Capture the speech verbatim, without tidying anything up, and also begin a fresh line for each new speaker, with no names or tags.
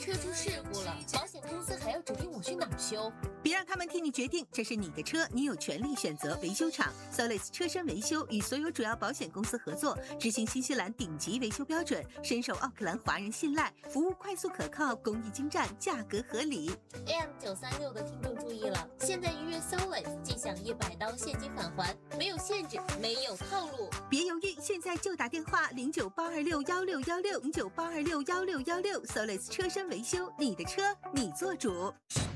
车出事故了，保险公司还要指定我去哪儿修？
别让他们替你决定，这是你的车，你有权利选择维修厂。Solis 车身维修与所有主要保险公司合作，执行新西兰顶级维修标准，深受奥克兰华人信赖，服务快速可靠，工艺精湛，价格合理。
A M 九三六的听众注意了，现在预约 Solis 即享一百刀现金返还，没有限制，没有套路。
别犹豫，现在就打电话零九八二六幺六幺六零九八二六幺六幺六 Solis 车身维修，你的车你做主。